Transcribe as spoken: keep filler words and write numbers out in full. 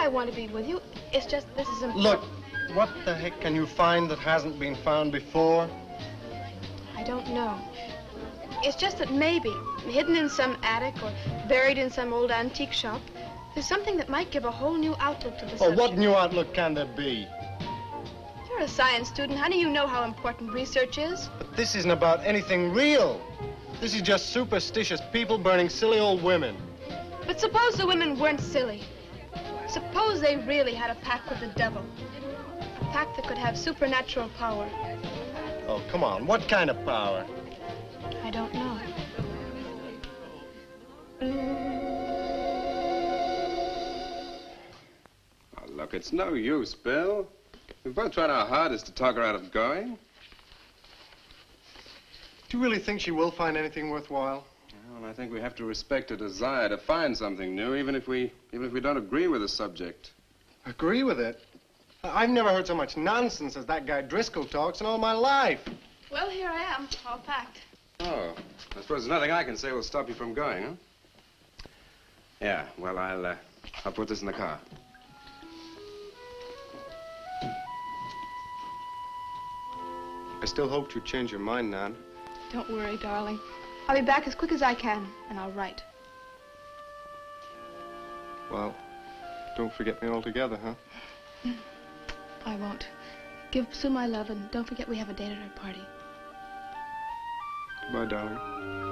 I want to be with you. It's just this is important. Look, what the heck can you find that hasn't been found before? I don't know. It's just that maybe, hidden in some attic or buried in some old antique shop, there's something that might give a whole new outlook to the Oh, subject. what new outlook can there be? You're a science student. How do you know how important research is? But this isn't about anything real. This is just superstitious people burning silly old women. But suppose the women weren't silly. Suppose they really had a pact with the devil. A pact that could have supernatural power. Oh, come on. What kind of power? I don't know. Oh, look, it's no use, Bill. We've both tried our hardest to talk her out of going. Do you really think she will find anything worthwhile? Well, I think we have to respect her desire to find something new, even if we, even if we don't agree with the subject. Agree with it? I've never heard so much nonsense as that guy Driscoll talks in all my life. Well, here I am, all packed. Oh, I suppose there's nothing I can say will stop you from going, huh? Yeah, well, I'll, uh, I'll put this in the car. I still hoped you'd change your mind, Nan. Don't worry, darling. I'll be back as quick as I can, and I'll write. Well, don't forget me altogether, huh? I won't. Give Sue my love, and don't forget we have a date at her party. Goodbye, darling.